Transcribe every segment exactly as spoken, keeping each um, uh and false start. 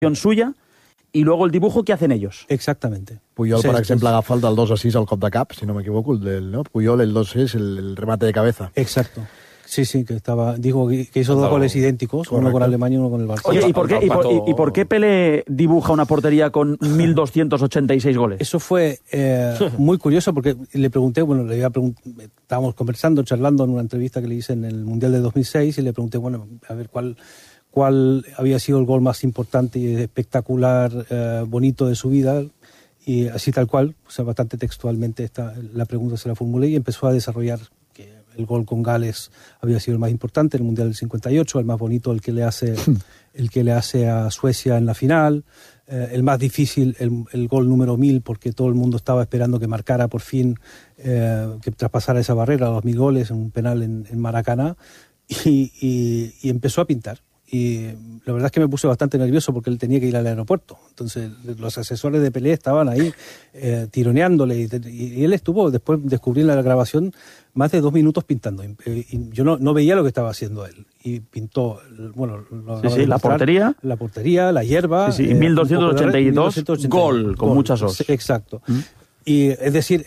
suya y luego el dibujo que hacen ellos. Exactamente. Puyol, O sea, per es- exemple, agafa el del dos a sis al cop de cap, si no m'equivoco, el del, ¿no? Puyol, el dos es el, el remate de cabeza. Exacto. Sí, sí, que estaba, dijo que que hizo dos Claro. goles idénticos, uno Correcto. con Alemania y uno con el Barça. Oye, ¿y por, qué, y, por, y- y por qué Pelé dibuja una portería con mil doscientos ochenta y seis goles? Eso fue eh, muy curioso porque le pregunté, bueno, le iba a pregun- estábamos conversando, charlando en una entrevista que le hice en el Mundial de dos mil seis y le pregunté, bueno, a ver cuál, cuál había sido el gol más importante y espectacular, eh, bonito de su vida. Y así tal cual, o sea, bastante textualmente esta, la pregunta se la formulé y empezó a desarrollar que el gol con Gales había sido el más importante, el Mundial del cincuenta y ocho, el más bonito, el que le hace, el que le hace a Suecia en la final, eh, el más difícil, el, el gol número mil, porque todo el mundo estaba esperando que marcara por fin, eh, que traspasara esa barrera, los mil goles en un penal en, en Maracaná, y, y, y empezó a pintar. Y la verdad es que me puse bastante nervioso porque él tenía que ir al aeropuerto. Entonces los asesores de Pelé estaban ahí eh, tironeándole y, y él estuvo, después descubrí en la grabación, más de dos minutos pintando. Y, y yo no, no veía lo que estaba haciendo él. Y pintó, bueno, lo Sí, acabo sí, de la mostrar, portería. La portería, la hierba. Sí, sí, y eh, mil doscientos ochenta y dos, un poco de- gol, con muchas os. Sí, exacto. ¿Mm? Y es decir,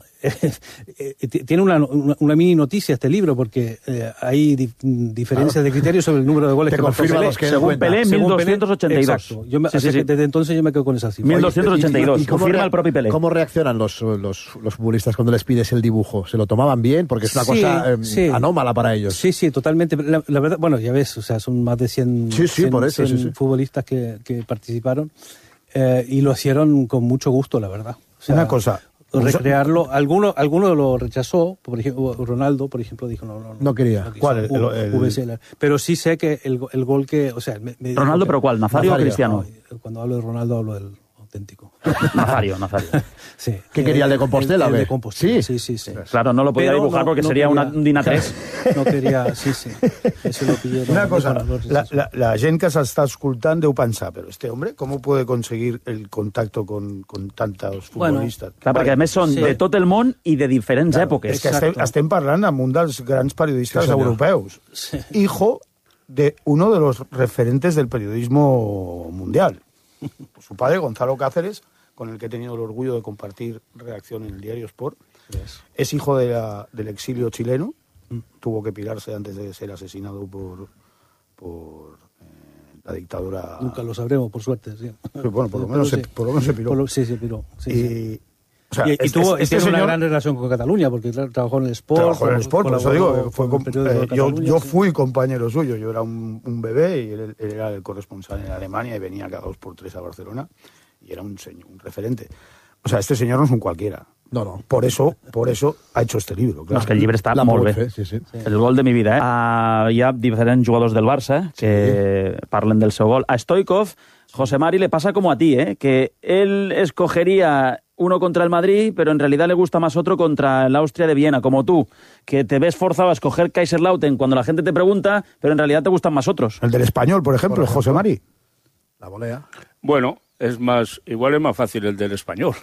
tiene una, una, una mini noticia este libro porque eh, hay di diferencias claro. de criterios sobre el número de goles Te que marcó confirma Pelé. los que Según Pelé, mil doscientos ochenta y dos. Exacto. Yo me, sí, sí, sí. Desde entonces yo me quedo con esa cifra. mil doscientos ochenta y dos, ¿Y, y, y confirma el propio Pelé. ¿Cómo reaccionan los, los, los futbolistas cuando les pides el dibujo? ¿Se lo tomaban bien? Porque es una sí, cosa eh, sí. anómala para ellos. Sí, sí, totalmente. La, la verdad, bueno, ya ves, o sea, son más de cien, sí, sí, cien, por eso, cien sí, sí. futbolistas que, que participaron eh, y lo hicieron con mucho gusto, la verdad. O sea, una cosa... recrearlo, alguno, alguno lo rechazó, por ejemplo, Ronaldo, por ejemplo, dijo no, no, no, no quería. no quiso, ¿Cuál? El, el, el, pero sí sé que el, el gol que, o sea, me, me Ronaldo, que, pero ¿cuál? ¿Nazario, Nazario o Cristiano? No, cuando hablo de Ronaldo hablo del auténtico. Nazario, Nazario. Sí. ¿Qué quería, el de Compostela? El, el de Compostela, sí, sí, sí. sí. Claro, no lo podía pero dibujar no, porque no sería quería, una, un DIN A tres. No quería, sí, sí. Eso lo pillé, una no, cosa, no, la, la, la gent que s'està escoltant deu pensar, però este hombre, ¿cómo puede conseguir el contacto con, con tantos futbolistas? Bueno, clar, perquè a més són sí. de tot el món i de diferents claro, èpoques. És que estem, estem parlant amb un dels grans periodistes sí, europeus, sí. hijo de uno de los referentes del periodismo mundial. Su padre, Gonzalo Cáceres, con el que he tenido el orgullo de compartir redacción en el diario Sport, yes. es hijo de la, del exilio chileno, mm. tuvo que pirarse antes de ser asesinado por, por eh, la dictadura... Nunca lo sabremos, por suerte, sí. Pero bueno, por lo menos, se, sí. por lo menos se piró. Lo, sí, se piró. Sí, y, sí. O sea, y, y este, tuvo este tiene señor, una gran relación con Cataluña, porque trabajó en el Sport. Trabajó en el Sport, por eso digo, fue con, eh, yo, yo sí. fui compañero suyo, yo era un, un bebé y él, él era el corresponsal en Alemania y venía cada dos por tres a Barcelona y era un señor, un referente. O sea, este señor no es un cualquiera. No, no. Por eso, por eso ha hecho este libro. Claro. No, és que el llibre està la molt bé. Fer, sí, sí. El gol de mi vida, eh? Uh, hi ha diferents jugadors del Barça que sí. parlen del seu gol. A Stoichkov, José Mari, le pasa como a ti, ¿eh? Que él escogería uno contra el Madrid, pero en realidad le gusta más otro contra el Austria de Viena, como tú, que te ves forzado a escoger Kaiserslautern cuando la gente te pregunta, pero en realidad te gustan más otros. El del Español, por ejemplo, por ejemplo. José Mari. La volea. Bueno, es más, igual es más fácil el del Español,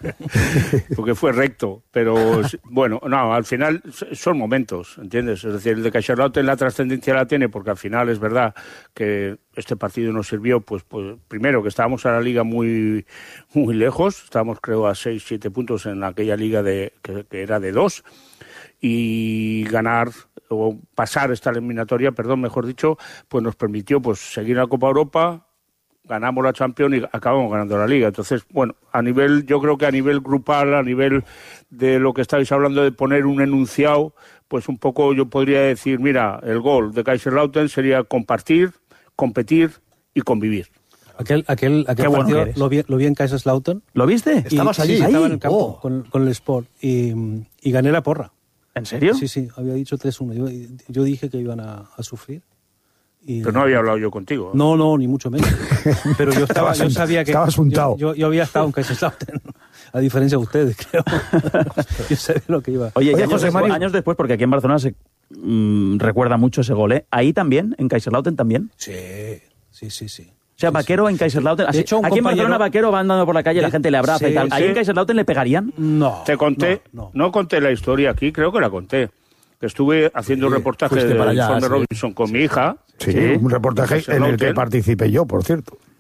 porque fue recto, pero bueno, no, al final son momentos, ¿entiendes? Es decir, el de Kaiserslautern la trascendencia la tiene porque al final es verdad que este partido nos sirvió, pues, pues primero que estábamos a la liga muy muy lejos, estábamos creo a seis, siete puntos en aquella liga de que, que era de dos, y ganar o pasar esta eliminatoria, perdón, mejor dicho, pues nos permitió pues seguir la Copa Europa, ganamos la Champions y acabamos ganando la Liga. Entonces, bueno, a nivel, yo creo que a nivel grupal, a nivel de lo que estáis hablando de poner un enunciado, pues un poco yo podría decir, mira, el gol de Kaiserslautern sería compartir, competir y convivir. Aquel, aquel, aquel Qué partido bueno lo, vi, lo vi en Kaiserslautern. ¿Lo viste? ¿Estabas y, allí? Sí, ¿Ahí? estaba en el campo Oh. con, con el Sport y, y gané la porra. ¿En serio? Sí, sí, había dicho tres uno. Yo, yo dije que iban a, a sufrir. Y, Pero no había hablado yo contigo. No, no, ni mucho menos. Pero yo estaba, yo sabía que estabas untado. Yo, yo, yo había estado en Kaiserslautern, a diferencia de ustedes, creo. Yo sabía lo que iba. Oye, Oye y años, José después, Mari... años después, porque aquí en Barcelona se mmm, recuerda mucho ese gol, ¿eh? Ahí también, en Kaiserslautern también. Sí, sí, sí, sí. O sea, sí, Vaquero sí. en Kaiserslautern. Así, hecho, un aquí compañero... en Barcelona, Vaquero va andando por la calle y de... la gente le abraza sí, y tal. ¿Ahí sí. en Kaiserslautern le pegarían? No. Te conté, no, no. no conté la historia aquí, creo que la conté. Que estuve haciendo Sí, un reportaje fuiste de para allá, Informe sí. Robinson con mi hija. Sí, sí, un reportaje en el que participé yo, por cierto.